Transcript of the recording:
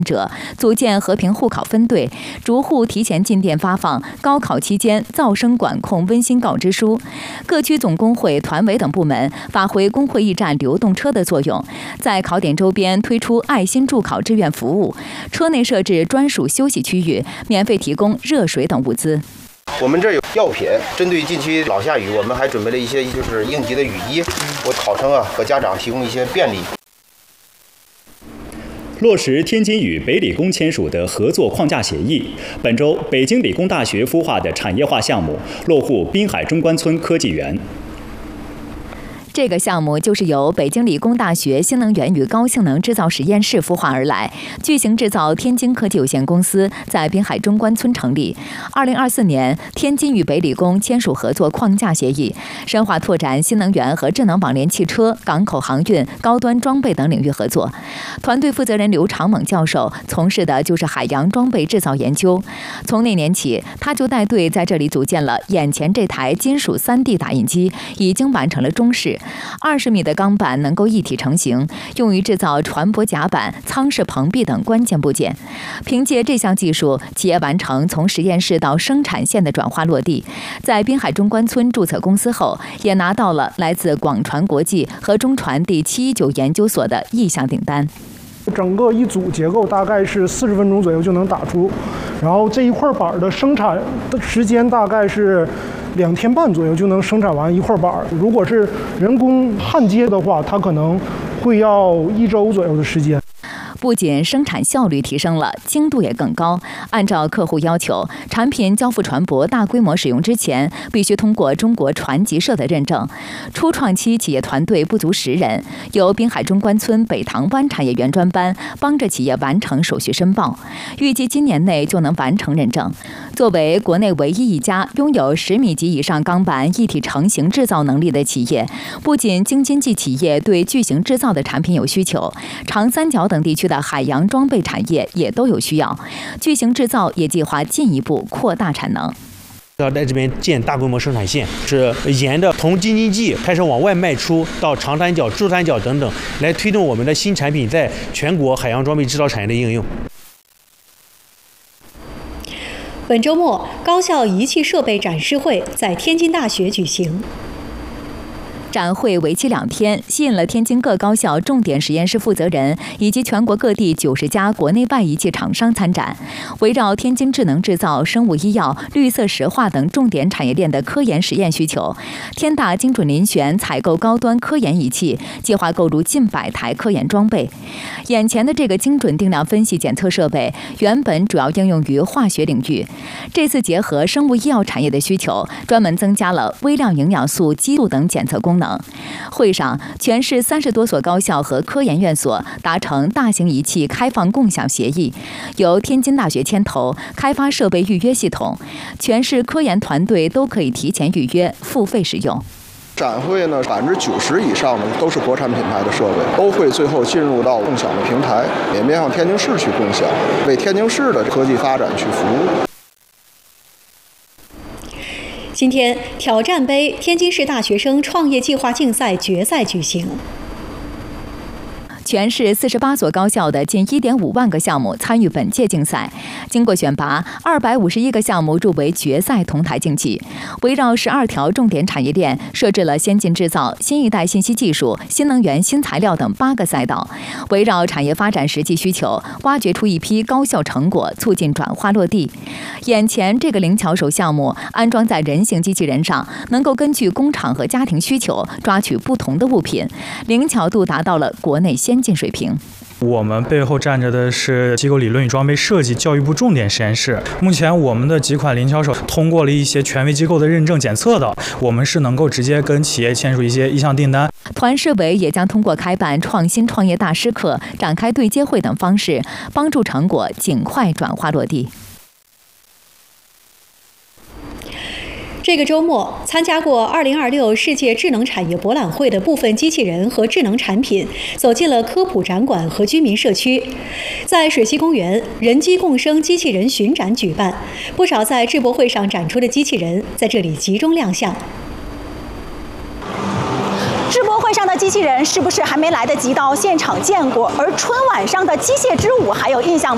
者组建和平互考分队，逐户提前进店发放高考期间噪声管控温馨告知书。各区总工会、团委等部门发挥工会驿站流动车的作用，在考点周边推出爱心助考志愿服务，车内设置专属休息区域，免费提供热水等物资。 我们这儿有药品，针对近期老下雨，我们还准备了一些就是应急的雨衣，为考生和家长提供一些便利。 落实天津与北理工签署的合作框架协议，本周北京理工大学孵化的产业化项目落户滨海中关村科技园。 这个项目就是由北京理工大学新能源与高性能制造实验室孵化而来，巨型制造天津科技有限公司在滨海中关村成立。2024年，天津与北理工签署合作框架协议，深化拓展新能源和智能网联汽车、港口航运、高端装备等领域合作。团队负责人刘长猛教授从事的就是海洋装备制造研究，从那年起，他就带队在这里组建了眼前这台金属3D 打印机，已经完成了中试。20米的钢板能够一体成型，用于制造船舶甲板、舱室棚壁等关键部件。凭借这项技术，企业完成从实验室到生产线的转化落地。在滨海中关村注册公司后，也拿到了来自广传国际和中传第719研究所的意向订单。 整个一组结构大概是40分钟左右就能打出，然后这一块板的生产的时间大概是2天半左右就能生产完一块板。如果是人工焊接的话，它可能会要1周左右的时间。 不仅生产效率提升了，精度也更高。按照客户要求，产品交付船舶大规模使用之前，必须通过中国船级社的认证。初创期企业团队不足10人，由滨海中关村北塘湾产业园专班帮着企业完成手续申报，预计今年内就能完成认证。作为国内唯一一家拥有10米级以上钢板一体成型制造能力的企业，不仅京津冀企业对巨型制造的产品有需求，长三角等地区的海洋装备产业也都有需要。巨型制造也计划进一步扩大产能。 要在这边建大规模生产线，是沿着从京津冀开始往外卖出到长三角、珠三角等等，来推动我们的新产品在全国海洋装备制造产业的应用。 本周末，高校仪器设备展示会在天津大学举行。 展会为期2天，吸引了天津各高校重点实验室负责人以及全国各地90家国内外仪器厂商参展。围绕天津智能制造、生物医药、绿色石化等重点产业链的科研实验需求，天大精准遴选采购高端科研仪器，计划购入近100台科研装备。眼前的这个精准定量分析检测设备，原本主要应用于化学领域，这次结合生物医药产业的需求，专门增加了微量营养素、激素等检测功能。会上，全市30多所高校和科研院所达成大型仪器开放共享协议，由天津大学牵头开发设备预约系统，全市科研团队都可以提前预约，付费使用。 展会呢，90%以上的都是国产品牌的设备，都会最后进入到共享的平台，也面向天津市去共享，为天津市的科技发展去服务。 今天，挑战杯天津市大学生创业计划竞赛决赛举行。 全市48所高校的近1.5万个项目参与本届竞赛，经过选拔，251个项目入围决赛同台竞技。围绕12条重点产业链，设置了先进制造、新一代信息技术、新能源、新材料等8个赛道。围绕产业发展实际需求，挖掘出一批高效成果，促进转化落地。眼前这个灵巧手项目安装在人形机器人上，能够根据工厂和家庭需求抓取不同的物品，灵巧度达到了国内先进水平。 我们背后站着的是机构理论与装备设计教育部重点实验室。目前我们的几款灵巧手通过了一些权威机构的认证检测的，我们是能够直接跟企业签署一些意向订单。 团市委也将通过开办创新创业大师课、展开对接会等方式，帮助成果尽快转化落地。 这个周末，参加过2026世界智能产业博览会的部分机器人和智能产品走进了科普展馆和居民社区。在水西公园，人机共生机器人巡展举办，不少在智博会上展出的机器人在这里集中亮相。 智博会上的机器人是不是还没来得及到现场见过？而春晚上的机械之舞还有印象吗？